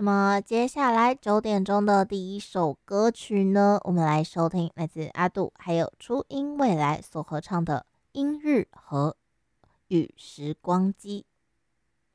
那么接下来9点钟的第一首歌曲呢，我们来收听来自阿杜还有初音未来所合唱的《音日和与时光机》。